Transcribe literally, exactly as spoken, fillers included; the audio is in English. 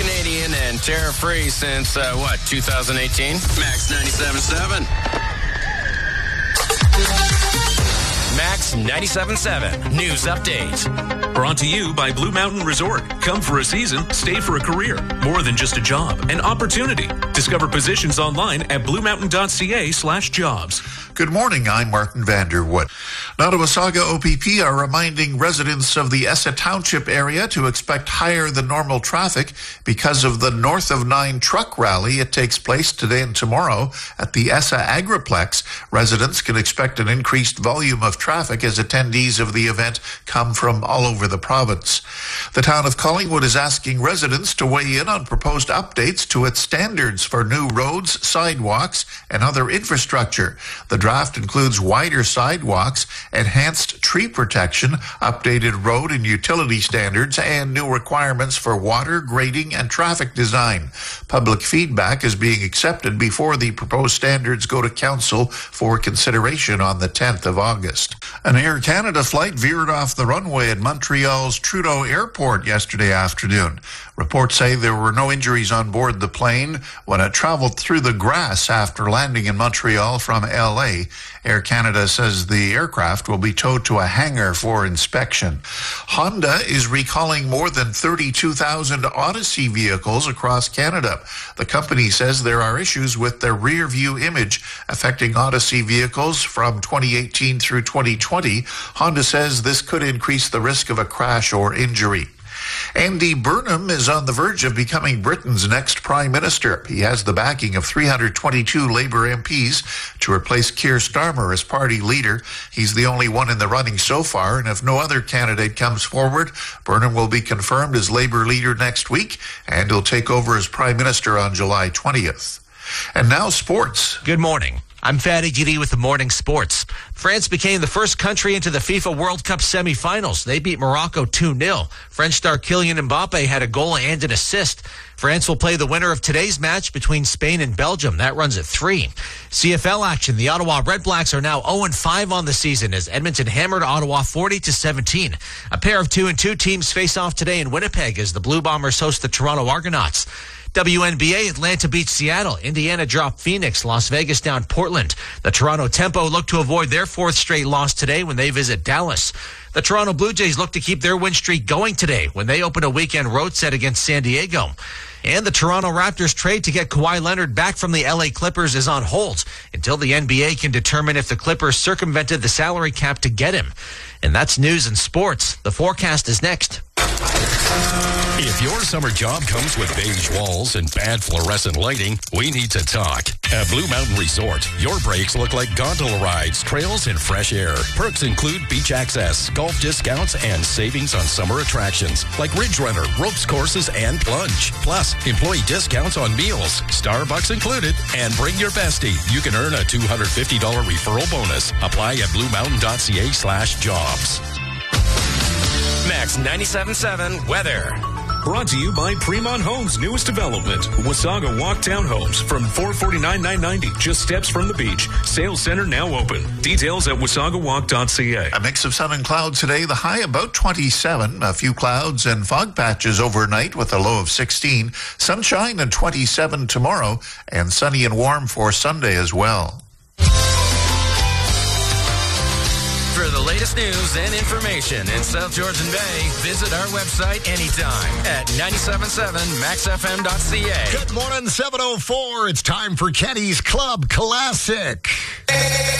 Canadian and tariff-free since, uh, what, two thousand eighteen? Max ninety-seven point seven. Max ninety-seven point seven. News update. Brought to you by Blue Mountain Resort. Come for a season, stay for a career. More than just a job, an opportunity. Discover positions online at bluemountain.ca slash jobs. Good morning, I'm Martin Vanderwood. Nottawasaga O P P are reminding residents of the Essa Township area to expect higher than normal traffic because of the North of Nine truck rally. It takes place today and tomorrow at the Essa Agriplex. Residents can expect an increased volume of traffic as attendees of the event come from all over the province. The town of Collingwood is asking residents to weigh in on proposed updates to its standards for new roads, sidewalks, and other infrastructure. The draft includes wider sidewalks, enhanced tree protection, updated road and utility standards, and new requirements for water, grading, and traffic design. Public feedback is being accepted before the proposed standards go to council for consideration on the tenth of August. An Air Canada flight veered off the runway at Montreal's Trudeau Airport yesterday afternoon. Reports say there were no injuries on board the plane when it traveled through the grass after landing in Montreal from L A. Air Canada says the aircraft will be towed to a hangar for inspection. Honda is recalling more than thirty-two thousand Odyssey vehicles across Canada. The company says there are issues with their rear view image affecting Odyssey vehicles from twenty eighteen through twenty twenty. Honda says this could increase the risk of a crash or injury. Andy Burnham is on the verge of becoming Britain's next Prime Minister. He has the backing of three hundred twenty-two Labour M Ps to replace Keir Starmer as party leader. He's the only one in the running so far, and if no other candidate comes forward, Burnham will be confirmed as Labour leader next week, and he'll take over as Prime Minister on July twentieth. And now sports. Good morning. I'm Fatty G D with the morning sports. France became the first country into the FIFA World Cup semifinals. They beat Morocco two nil. French star Kylian Mbappe had a goal and an assist. France will play the winner of today's match between Spain and Belgium. That runs at three. C F L action. The Ottawa Red Blacks are now oh and five on the season as Edmonton hammered Ottawa forty to seventeen. A pair of two and two teams face off today in Winnipeg as the Blue Bombers host the Toronto Argonauts. W N B A, Atlanta beats Seattle. Indiana dropped Phoenix. Las Vegas down Portland. The Toronto Tempo look to avoid their fourth straight loss today when they visit Dallas. The Toronto Blue Jays look to keep their win streak going today when they open a weekend road set against San Diego. And the Toronto Raptors trade to get Kawhi Leonard back from the L A Clippers is on hold until the N B A can determine if the Clippers circumvented the salary cap to get him. And that's news and sports. The forecast is next. If your summer job comes with beige walls and bad fluorescent lighting, we need to talk. At Blue Mountain Resort, your breaks look like gondola rides, trails, and fresh air. Perks include beach access, golf discounts, and savings on summer attractions like Ridge Runner, ropes courses, and plunge. Plus, employee discounts on meals, Starbucks included, and bring your bestie. You can earn a two hundred fifty dollars referral bonus. Apply at bluemountain.ca slash jobs. Max ninety-seven point seven weather. Brought to you by Fremont Homes' newest development, Wasaga Walk Townhomes from four forty-nine nine ninety, just steps from the beach. Sales center now open. Details at wasaga walk dot c a. A mix of sun and clouds today, the high about twenty-seven. A few clouds and fog patches overnight with a low of sixteen. Sunshine and twenty-seven tomorrow, and sunny and warm for Sunday as well. For the latest news and information in South Georgian Bay, visit our website anytime at ninety-seven point seven max f m dot c a. Good morning, seven oh four. It's time for Kenny's Club Classic.